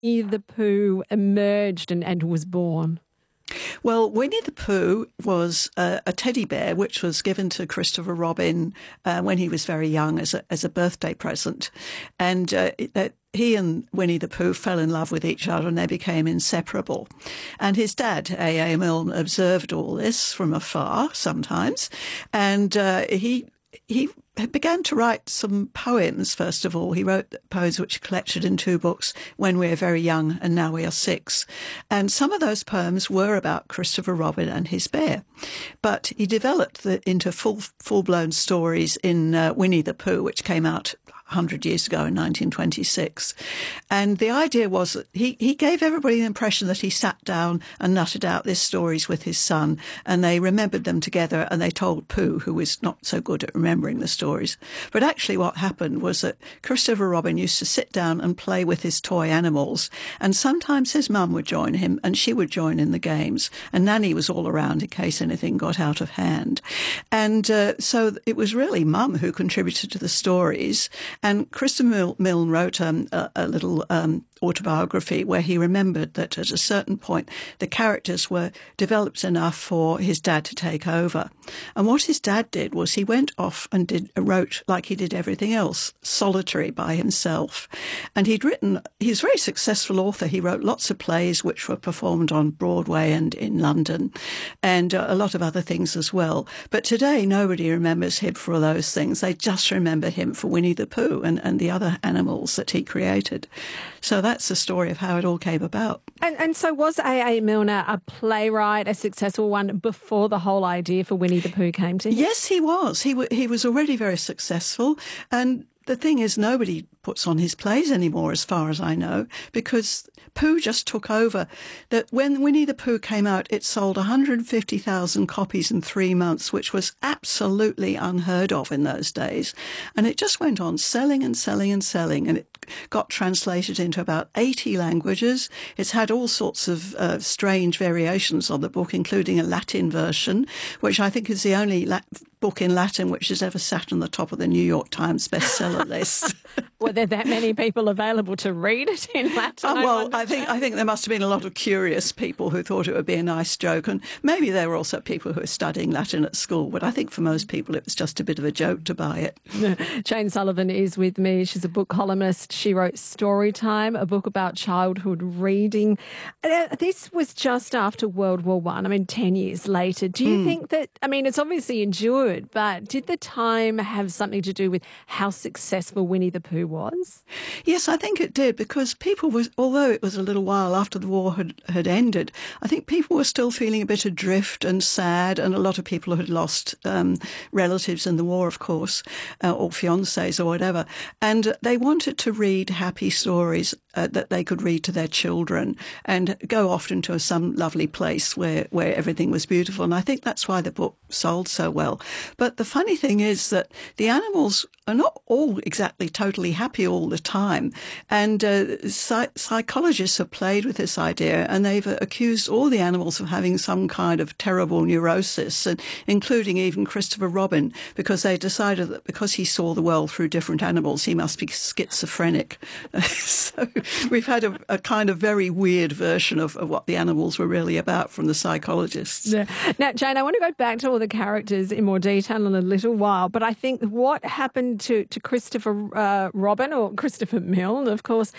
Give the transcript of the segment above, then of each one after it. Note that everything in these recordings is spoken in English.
Winnie the Pooh emerged and was born? Well, Winnie the Pooh was a teddy bear which was given to Christopher Robin when he was very young as a birthday present. And he and Winnie the Pooh fell in love with each other and they became inseparable. And his dad, A.A. Milne, observed all this from afar sometimes. And he began to write some poems, first of all. He wrote poems which are collected in 2 books, When We're Very Young and Now We Are 6. And some of those poems were about Christopher Robin and his bear. But he developed into full-blown stories in Winnie the Pooh, which came out 100 years ago in 1926. And the idea was that he gave everybody the impression that he sat down and nutted out these stories with his son, and they remembered them together, and they told Pooh, who was not so good at remembering the stories. But actually what happened was that Christopher Robin used to sit down and play with his toy animals, and sometimes his mum would join him, and she would join in the games, and Nanny was all around in case anything got out of hand. And so it was really Mum who contributed to the stories. And Christopher Milne wrote a little autobiography where he remembered that at a certain point the characters were developed enough for his dad to take over. And what his dad did was he went off and wrote like he did everything else, solitary by himself. And he's a very successful author. He wrote lots of plays which were performed on Broadway and in London, and a lot of other things as well. But today nobody remembers him for all those things. They just remember him for Winnie the Pooh and the other animals that he created. So that's the story of how it all came about. And so was A.A. Milne a playwright, a successful one, before the whole idea for Winnie the Pooh came to him? Yes, he was. He was already very successful. And the thing is, nobody puts on his plays anymore, as far as I know, because Pooh just took over. That when Winnie the Pooh came out, it sold 150,000 copies in 3 months, which was absolutely unheard of in those days. And it just went on selling and selling and selling, and it got translated into about 80 languages. It's had all sorts of strange variations on the book, including a Latin version, which I think is the only book in Latin which has ever sat on the top of the New York Times bestseller list. Were there that many people available to read it in Latin? Well, I think there must have been a lot of curious people who thought it would be a nice joke, and maybe there were also people who were studying Latin at school, but I think for most people it was just a bit of a joke to buy it. Jane Sullivan is with me. She's a book columnist. She wrote Storytime, a book about childhood reading. This was just after World War I. I mean, 10 years later. Do you think that, I mean, it's obviously endured, but did the time have something to do with how successful Winnie the Pooh was? Yes, I think it did, because although it was a little while after the war had ended, I think people were still feeling a bit adrift and sad, and a lot of people had lost relatives in the war, of course, or fiancés or whatever, and they wanted to read happy stories that they could read to their children and go off into some lovely place where everything was beautiful. And I think that's why the book sold so well. But the funny thing is that the animals are not all exactly totally happy all the time. And psychologists have played with this idea, and they've accused all the animals of having some kind of terrible neurosis, and including even Christopher Robin, because they decided that because he saw the world through different animals, he must be schizophrenic. So we've had a kind of very weird version of what the animals were really about from the psychologists. Yeah. Now, Jane, I want to go back to all the characters in more detail in a little while, but I think what happened to Christopher Robin, or Christopher Milne, of course,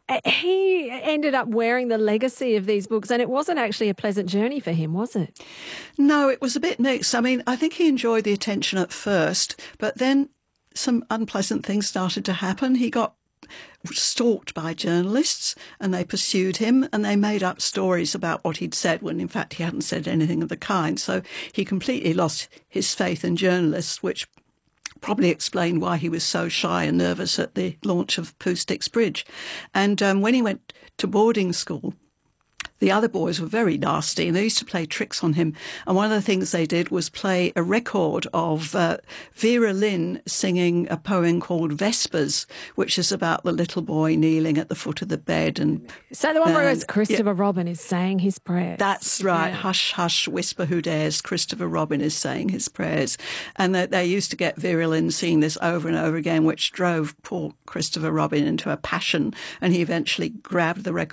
he ended up wearing the legacy of these books, and it wasn't actually a pleasant journey for him, was it? No, it was a bit mixed. I mean, I think he enjoyed the attention at first, but then some unpleasant things started to happen. He got stalked by journalists, and they pursued him, and they made up stories about what he'd said when in fact he hadn't said anything of the kind. So he completely lost his faith in journalists, which probably explained why he was so shy and nervous at the launch of Pooh Sticks Bridge. And when he went to boarding school, the other boys were very nasty, and they used to play tricks on him. And one of the things they did was play a record of Vera Lynn singing a poem called Vespers, which is about the little boy kneeling at the foot of the bed. And so the one where it's Christopher Robin is saying his prayers. That's right. Yeah. Hush, hush, whisper who dares. Christopher Robin is saying his prayers. And they used to get Vera Lynn singing this over and over again, which drove poor Christopher Robin into a passion. And he eventually grabbed the record